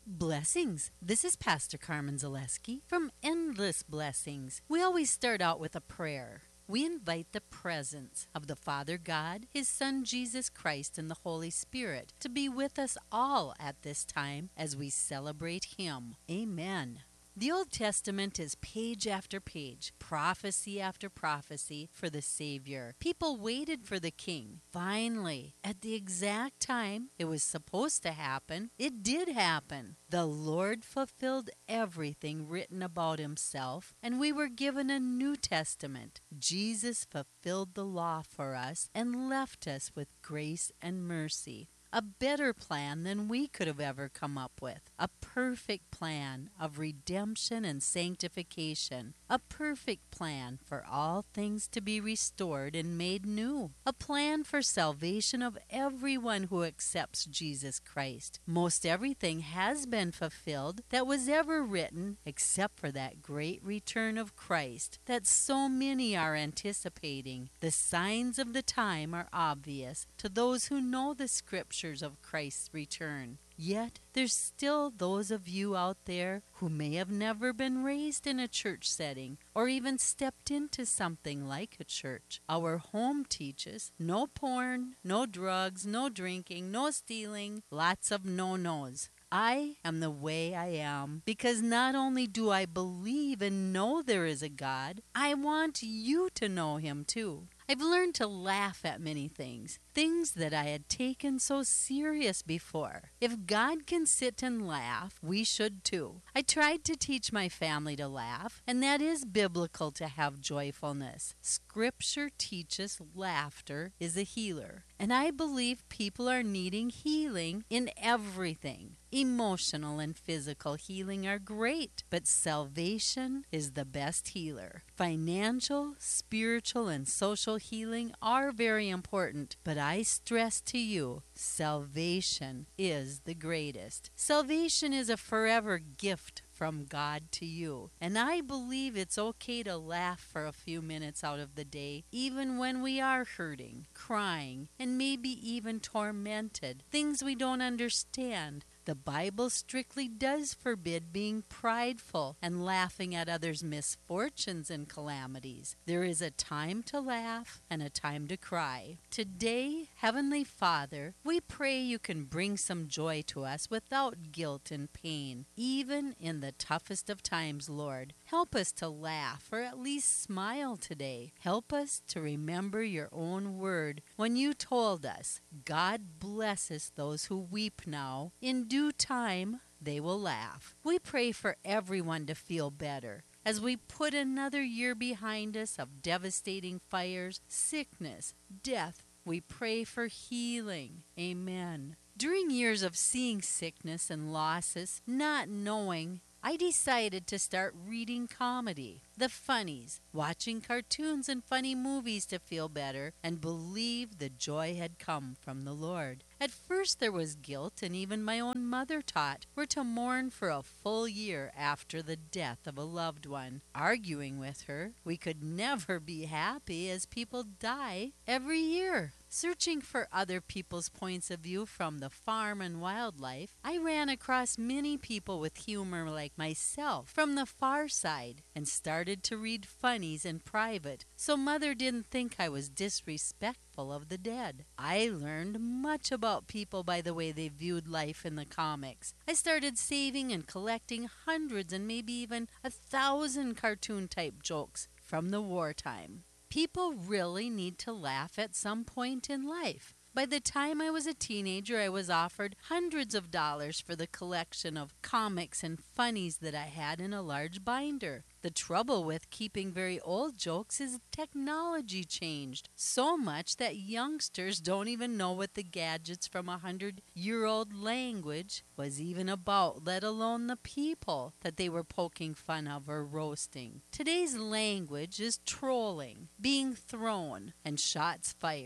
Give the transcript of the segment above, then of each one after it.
Blessings. This is Pastor Carmen Zaleski from Endless Blessings. We always start out with a prayer. We invite the presence of the Father God, His Son Jesus Christ, and the Holy Spirit to be with us all at this time as we celebrate Him. Amen. The Old Testament is page after page, prophecy after prophecy for the Savior. People waited for the King. Finally, at the exact time it was supposed to happen, it did happen. The Lord fulfilled everything written about Himself, and we were given a New Testament. Jesus fulfilled the law for us and left us with grace and mercy. A better plan than we could have ever come up with. A perfect plan of redemption and sanctification. A perfect plan for all things to be restored and made new. A plan for salvation of everyone who accepts Jesus Christ. Most everything has been fulfilled that was ever written except for that great return of Christ that so many are anticipating. The signs of the time are obvious to those who know the Scriptures of Christ's return. Yet, there's still those of you out there who may have never been raised in a church setting or even stepped into something like a church. Our home teaches no porn, no drugs, no drinking, no stealing, lots of no-nos. I am the way I am because not only do I believe and know there is a God, I want you to know Him too. I've learned to laugh at many things that I had taken so serious before. If God can sit and laugh, we should too. I tried to teach my family to laugh, and that is biblical to have joyfulness. Scripture teaches laughter is a healer, and I believe people are needing healing in everything. Emotional and physical healing are great, but salvation is the best healer. Financial, spiritual, and social healing are very important, but I stress to you, salvation is the greatest. Salvation is a forever gift from God to you. And I believe it's okay to laugh for a few minutes out of the day, even when we are hurting, crying, and maybe even tormented. Things we don't understand. The Bible strictly does forbid being prideful and laughing at others' misfortunes and calamities. There is a time to laugh and a time to cry. Today, Heavenly Father, we pray you can bring some joy to us without guilt and pain, even in the toughest of times, Lord. Help us to laugh or at least smile today. Help us to remember your own word when you told us, God blesses those who weep now. In due time, they will laugh. We pray for everyone to feel better as we put another year behind us of devastating fires, sickness, death. We pray for healing. Amen. During years of seeing sickness and losses, not knowing, I decided to start reading comedy, the funnies, watching cartoons and funny movies to feel better and believe the joy had come from the Lord. At first there was guilt, and even my own mother taught we're to mourn for a full year after the death of a loved one. Arguing with her, we could never be happy as people die every year. Searching for other people's points of view from the farm and wildlife, I ran across many people with humor like myself from the far side and started to read funnies in private so Mother didn't think I was disrespectful of the dead. I learned much about people by the way they viewed life in the comics. I started saving and collecting hundreds and maybe even 1,000 cartoon-type jokes from the wartime. People really need to laugh at some point in life. By the time I was a teenager, I was offered hundreds of dollars for the collection of comics and funnies that I had in a large binder. The trouble with keeping very old jokes is technology changed so much that youngsters don't even know what the gadgets from 100-year-old language was even about, let alone the people that they were poking fun of or roasting. Today's language is trolling, being thrown, and shots fired.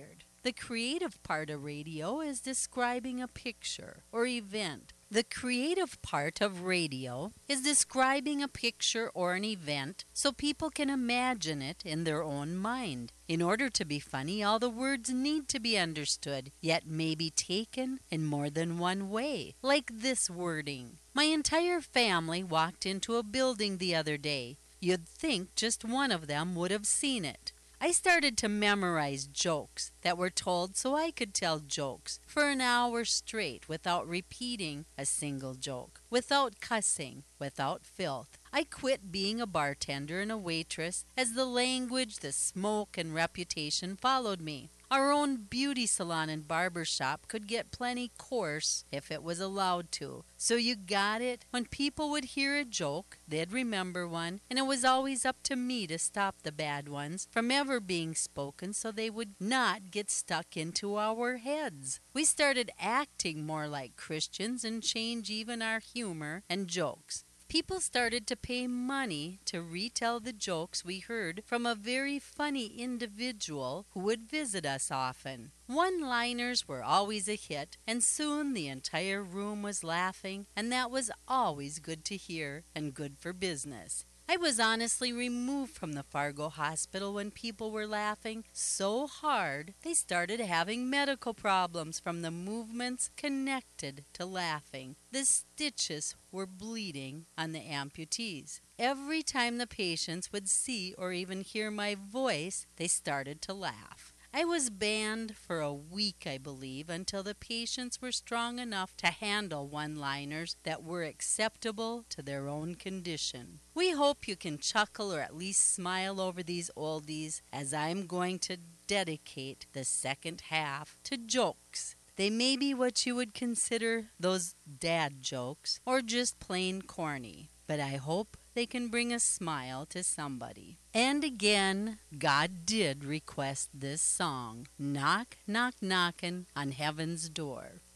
The creative part of radio is describing a picture or event. The creative part of radio is describing a picture or an event so people can imagine it in their own mind. In order to be funny, all the words need to be understood, yet may be taken in more than one way. Like this wording: my entire family walked into a building the other day. You'd think just one of them would have seen it. I started to memorize jokes that were told so I could tell jokes for an hour straight without repeating a single joke, without cussing, without filth. I quit being a bartender and a waitress as the language, the smoke, and reputation followed me. Our own beauty salon and barber shop could get plenty coarse if it was allowed to. So you got it? When people would hear a joke, they'd remember one, and it was always up to me to stop the bad ones from ever being spoken so they would not get stuck into our heads. We started acting more like Christians and change even our humor and jokes. People started to pay money to retell the jokes we heard from a very funny individual who would visit us often. One-liners were always a hit, and soon the entire room was laughing, and that was always good to hear and good for business. I was honestly removed from the Fargo hospital when people were laughing so hard they started having medical problems from the movements connected to laughing. The stitches were bleeding on the amputees. Every time the patients would see or even hear my voice, they started to laugh. I was banned for a week, I believe, until the patients were strong enough to handle one-liners that were acceptable to their own condition. We hope you can chuckle or at least smile over these oldies, as I'm going to dedicate the second half to jokes. They may be what you would consider those dad jokes, or just plain corny, but I hope they can bring a smile to somebody. And again, God did request this song, Knock, Knock, Knockin' on Heaven's Door.